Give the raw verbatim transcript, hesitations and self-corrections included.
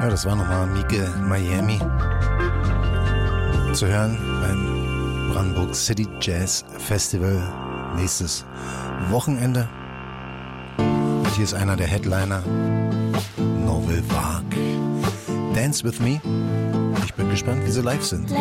Ja, das war nochmal Mieke Miami. Zu hören beim Brandenburg City Jazz Festival nächstes Wochenende. Und hier ist einer der Headliner, Novel Vague. Dance with Me. Ich bin gespannt, wie sie live sind.